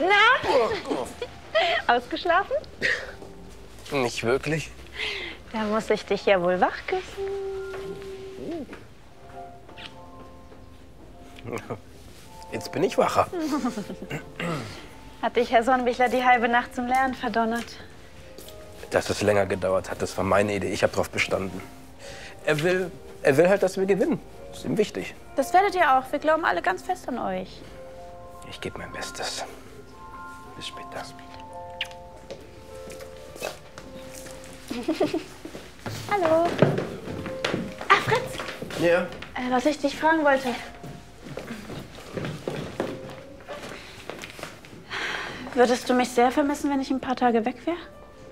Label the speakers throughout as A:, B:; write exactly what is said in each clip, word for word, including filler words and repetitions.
A: Na? Ausgeschlafen?
B: Nicht wirklich.
A: Da muss ich dich ja wohl wachküssen.
B: Jetzt bin ich wacher.
A: Hat dich Herr Sonnenbichler die halbe Nacht zum Lernen verdonnert?
B: Dass es länger gedauert hat, das war meine Idee. Ich habe darauf bestanden. Er will, er will halt, dass wir gewinnen. Das ist ihm wichtig.
A: Das werdet ihr auch. Wir glauben alle ganz fest an euch.
B: Ich gebe mein Bestes. Bis später.
A: Bis später. Hallo. Ah, Fritz.
B: Ja?
A: Äh, was ich dich fragen wollte. Würdest du mich sehr vermissen, wenn ich ein paar Tage weg wäre?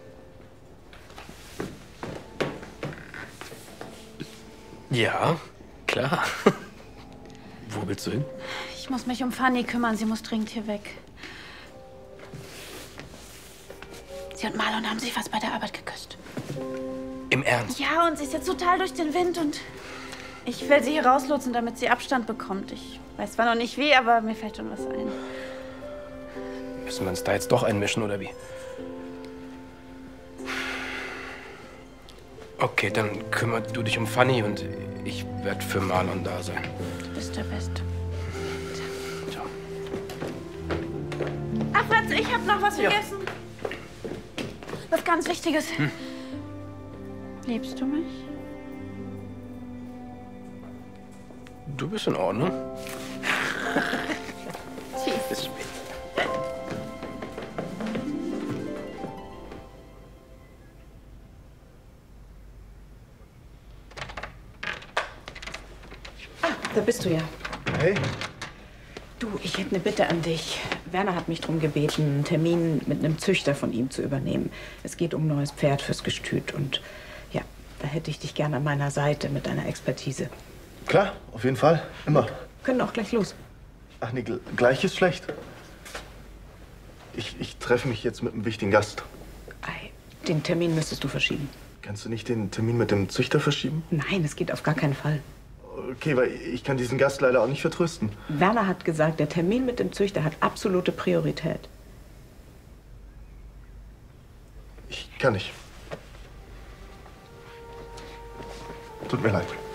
B: Ja, klar. Wo willst du hin?
A: Ich muss mich um Fanny kümmern. Sie muss dringend hier weg. Sie und Marlon haben sich fast bei der Arbeit geküsst.
B: Im Ernst?
A: Ja, und sie ist jetzt total durch den Wind und ich will sie hier rauslotsen, damit sie Abstand bekommt. Ich weiß zwar noch nicht wie, aber mir fällt schon was ein.
B: Müssen wir uns da jetzt doch einmischen, oder wie? Okay, dann kümmer du dich um Fanny und ich werde für Marlon da sein.
A: Du bist der Beste.
B: Ciao.
A: Ach, Fritz, ich hab noch was
B: Ja.
A: vergessen. Was ganz Wichtiges. Hm. Liebst du mich?
B: Du bist in Ordnung.
A: Tschüss.
C: Da bist du ja.
D: Hey.
C: Du, ich hätte eine Bitte an dich. Werner hat mich darum gebeten, einen Termin mit einem Züchter von ihm zu übernehmen. Es geht um ein neues Pferd fürs Gestüt. Und ja, da hätte ich dich gerne an meiner Seite mit deiner Expertise.
D: Klar, auf jeden Fall. Immer.
C: Können auch gleich los.
D: Ach nee, gl- gleich ist schlecht. Ich, ich treffe mich jetzt mit einem wichtigen Gast.
C: Ei, den Termin müsstest du verschieben.
D: Kannst du nicht den Termin mit dem Züchter verschieben?
C: Nein, es geht auf gar keinen Fall.
D: Okay, weil ich kann diesen Gast leider auch nicht vertrösten.
C: Werner hat gesagt, der Termin mit dem Züchter hat absolute Priorität.
D: Ich kann nicht. Tut mir leid.